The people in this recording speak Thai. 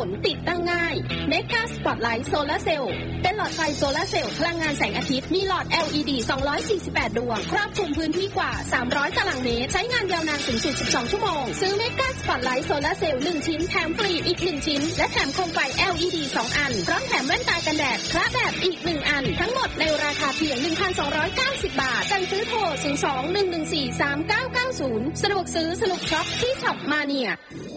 นติดตั้งง่ายเมกาสปอตไลท์โซลาร์เซลล์เป็นหลอดไฟโซลาร์เซลล์พลังงานแสงอาทิตย์มีหลอด LED 248 ดวงครอบคลุมพื้นที่กว่า300ตารางเมตรใช้งานยาวนานสูงสุด12ชั่วโมงซื้อเมกาสปอตไลท์โซลาร์เซลล์1ชิ้นแถมฟรีอีก1ชิ้นและแถมโคมไฟ LED 2 อันพร้อมแถมแว่นตากันแดดคละแบบอีก1อันทั้งหมดในราคาเพียง 1,290 บาทสั่งซื้อโทร 02-114-3990 สะดวกซื้อสนุกช็อปที่ช็อปมาเนีย